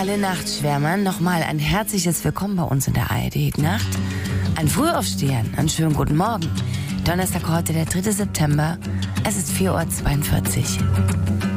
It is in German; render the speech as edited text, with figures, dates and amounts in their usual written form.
alle Nachtschwärmern nochmal ein herzliches Willkommen bei uns in der ARD-Nacht. An Frühaufstehern, einen schönen guten Morgen. Donnerstag heute, der 3. September. Es ist 4:42 Uhr.